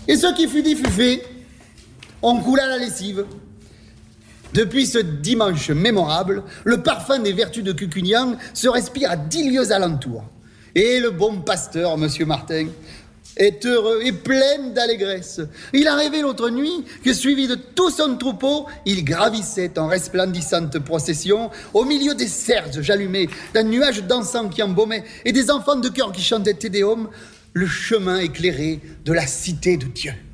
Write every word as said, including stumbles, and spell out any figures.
Et ce qui fut dit fut fait. On coula la lessive. Depuis ce dimanche mémorable, le parfum des vertus de Cucugnan se respire à dix lieues alentour. Et le bon pasteur, monsieur Martin, est heureux et plein d'allégresse. Il a rêvé l'autre nuit que, suivi de tout son troupeau, il gravissait en resplendissante procession au milieu des cierges allumés, d'un nuage d'encens qui embaumait et des enfants de chœur qui chantaient Te Deum, le chemin éclairé de la cité de Dieu.